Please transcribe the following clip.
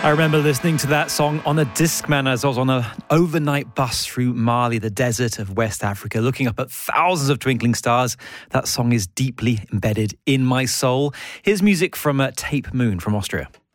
I remember listening to that song on a Discman as I was on an overnight bus through Mali, the desert of West Africa, looking up at thousands of twinkling stars. That song is deeply embedded in my soul. Here's music from Tape Moon from Austria.